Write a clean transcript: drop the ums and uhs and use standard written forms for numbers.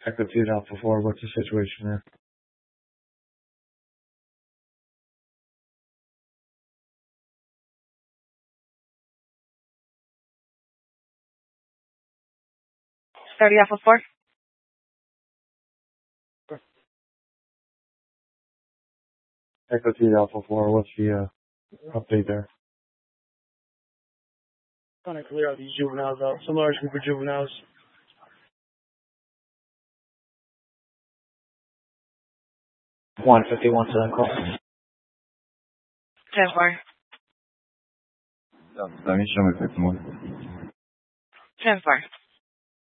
Echo 2 Alpha 4, what's the situation there? Starting Alpha 4. Echo 2 Alpha 4, what's the update there? Trying to clear out these juveniles out. Some large group of juveniles. 151 to that call. 10-4. Let me show me 51. 10-4.